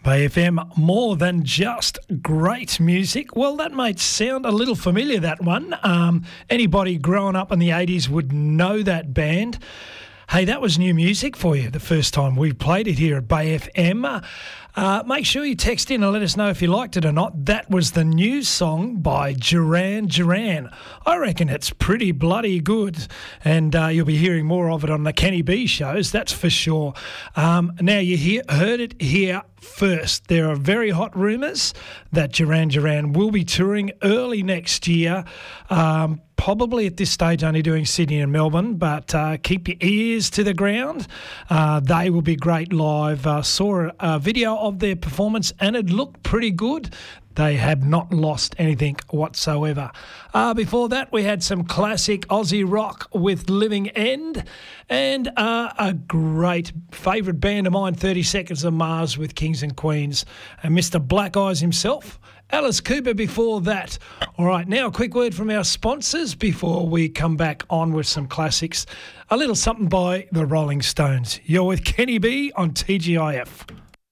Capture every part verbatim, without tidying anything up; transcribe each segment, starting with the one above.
Bay F M, more than just great music. Well, that might sound a little familiar, that one. Um, anybody growing up in the eighties would know that band. Hey, that was new music for you the first time we played it here at Bay F M. Uh, make sure you text in and let us know if you liked it or not. That was the new song by Duran Duran. I reckon it's pretty bloody good, and uh, you'll be hearing more of it on the Kenny B shows, that's for sure. Um, now, you hear, heard it here first. There are very hot rumours that Duran Duran will be touring early next year. Um, Probably at this stage only doing Sydney and Melbourne, but uh, keep your ears to the ground. Uh, they will be great live. Uh, saw a, a video of their performance and it looked pretty good. They have not lost anything whatsoever. Uh, before that, we had some classic Aussie rock with Living End, and uh, a great favourite band of mine, thirty Seconds of Mars with Kings and Queens, and Mister Black Eyes himself, Alice Cooper before that. All right, now a quick word from our sponsors before we come back on with some classics. A little something by the Rolling Stones. You're with Kenny B on T G I F.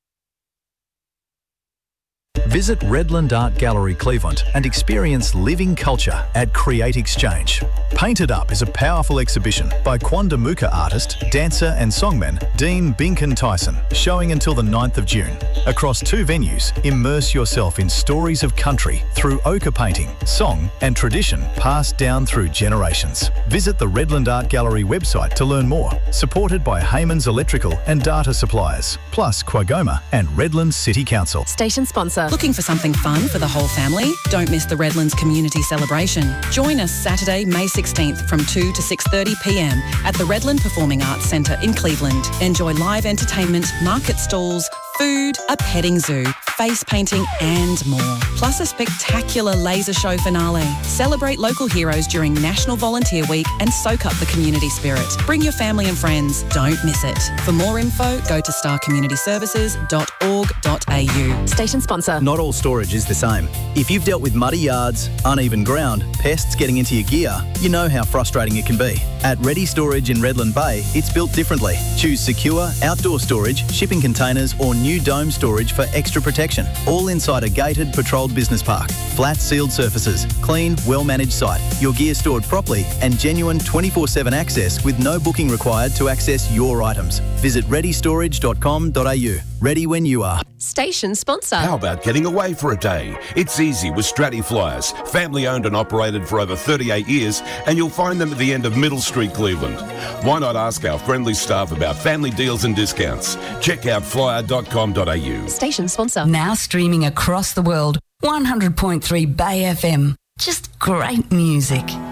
Visit Redland Art Gallery Cleveland and experience living culture at Create Exchange. Painted Up is a powerful exhibition by Quandamooka artist, dancer and songman Dean Binkin Tyson, showing until the ninth of June. Across two venues, immerse yourself in stories of country through ochre painting, song and tradition passed down through generations. Visit the Redland Art Gallery website to learn more, supported by Heyman's Electrical and Data Suppliers, plus Quagoma and Redlands City Council. Station sponsor. Looking for something fun for the whole family? Don't miss the Redlands Community Celebration. Join us Saturday, May sixteenth from two to six thirty p m at the Redland Performing Arts Centre in Cleveland. Enjoy live entertainment, market stalls, food, a petting zoo, face painting and more. Plus a spectacular laser show finale. Celebrate local heroes during National Volunteer Week and soak up the community spirit. Bring your family and friends. Don't miss it. For more info, go to star community services dot org dot a u. Station sponsor. Not all storage is the same. If you've dealt with muddy yards, uneven ground, pests getting into your gear, you know how frustrating it can be. At Ready Storage in Redland Bay, it's built differently. Choose secure, outdoor storage, shipping containers or new dome storage for extra protection. All inside a gated, patrolled business park. Flat sealed surfaces, clean, well-managed site, your gear stored properly and genuine twenty-four seven access with no booking required to access your items. Visit ready storage dot com dot a u. Ready when you are. Station sponsor. How about getting away for a day? It's easy with Stratty Flyers. Family owned and operated for over thirty-eight years, and you'll find them at the end of Middle Street, Cleveland. Why not ask our friendly staff about family deals and discounts? Check out flyer dot com dot a u. Station sponsor. Now streaming across the world, one hundred point three Bay F M. Just great music.